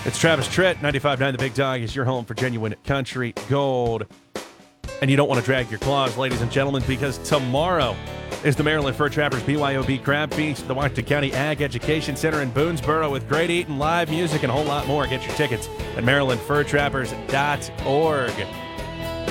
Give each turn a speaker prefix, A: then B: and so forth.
A: It's Travis Tritt, 95.9 The Big Dog is your home for genuine country gold. And you don't want to drag your claws, ladies and gentlemen, because tomorrow is the Maryland Fur Trappers BYOB Crab Feast at the Washington County Ag Education Center in Boonesboro with great eating, live music, and a whole lot more. Get your tickets at marylandfurtrappers.org.